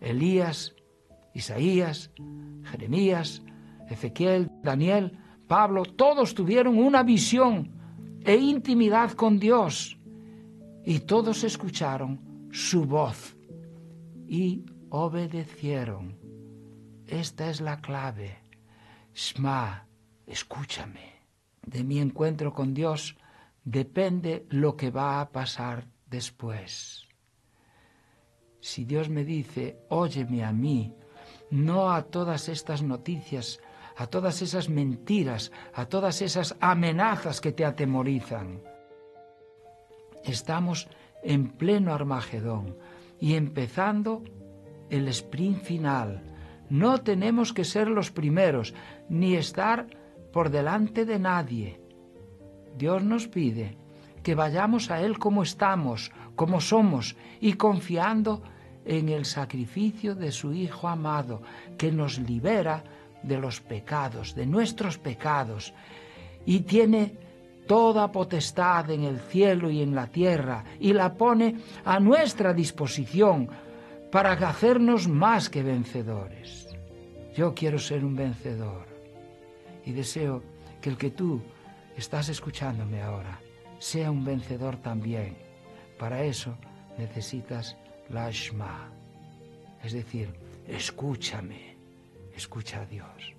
Elías, Isaías, Jeremías, Ezequiel, Daniel, Pablo, todos tuvieron una visión e intimidad con Dios y todos escucharon su voz y obedecieron. Esta es la clave. Shma, escúchame. De mi encuentro con Dios depende lo que va a pasar después. Si Dios me dice, óyeme a mí, no a todas estas noticias, a todas esas mentiras, a todas esas amenazas que te atemorizan. Estamos en pleno Armagedón y empezando el sprint final. No tenemos que ser los primeros, ni estar por delante de nadie. Dios nos pide que vayamos a Él como estamos, como somos, y confiando en el sacrificio de su Hijo amado, que nos libera de los pecados, de nuestros pecados, y tiene toda potestad en el cielo y en la tierra, y la pone a nuestra disposición para hacernos más que vencedores. Yo quiero ser un vencedor y deseo que el que tú estás escuchándome ahora sea un vencedor también. Para eso necesitas la Shma, es decir, escúchame, escucha a Dios.